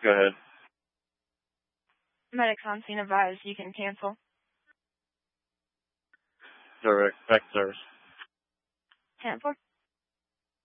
Go ahead. Medics on scene advised you can cancel. Direct back to service. 10-4.